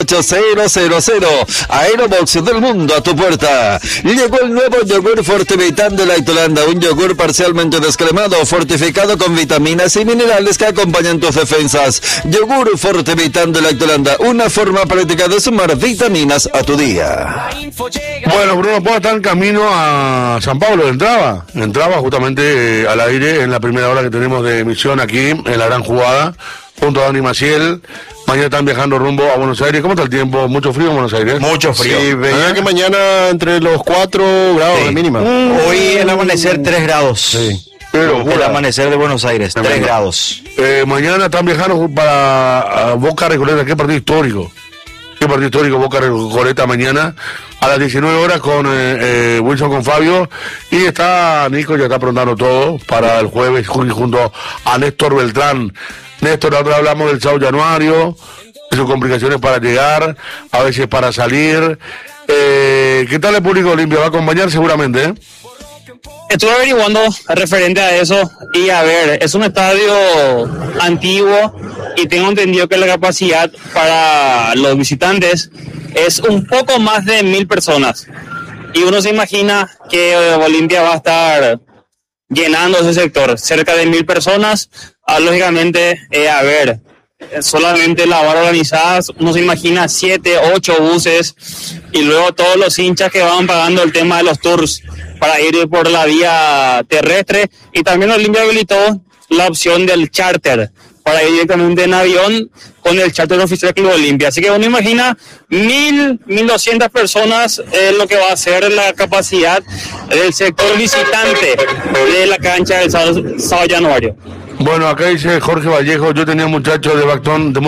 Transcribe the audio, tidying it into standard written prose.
08000. Aerobox del mundo a tu puerta. Llegó el nuevo yogur Fortivitán de Lactolanda, un yogur parcialmente descremado, fortificado con vitaminas y minerales que acompañan tus defensas. Yogur Fortivitán de Lactolanda, una forma práctica de sumar vitaminas a tu día. Bueno, Bruno Polo está en camino a San Pablo, entraba justamente al aire en la primera hora que tenemos de emisión aquí en La Gran Jugada, junto a Dani Maciel. Mañana están viajando rumbo a Buenos Aires. ¿Cómo está el tiempo? ¿Mucho frío en Buenos Aires? Mucho frío. Sí, veía que mañana entre los 4 grados de mínima. Hoy el amanecer 3 grados. Sí. Pero El amanecer de Buenos Aires, 3 grados. Mañana están viajando para Boca Recoleta. Qué partido histórico. Boca Recoleta mañana a las 19 horas con Wilson, con Fabio. Y está Nico, ya está aprontando todo para el jueves junto a Néstor Beltrán. Néstor, ahora hablamos del Sao Januario, de sus complicaciones para llegar, a veces para salir. ¿Qué tal el público Olimpia? ¿Va a acompañar seguramente? Estuve averiguando referente a eso y a ver, es un estadio antiguo y tengo entendido que la capacidad para los visitantes es un poco más de 1,000 personas. Y uno se imagina que Olimpia va a estar llenando ese sector, cerca de 1,000 personas. Lógicamente, a ver, solamente la hora organizada, uno se imagina 7, 8 buses y luego todos los hinchas que van pagando el tema de los tours para ir por la vía terrestre, y también Olimpia habilitó la opción del charter para ir directamente en avión con el charter oficial Club Olimpia. Así que uno imagina 1,200 personas es lo que va a ser la capacidad del sector visitante de la cancha del Sao Januario. Bueno, acá dice Jorge Vallejo, yo tenía muchachos de Bactón, de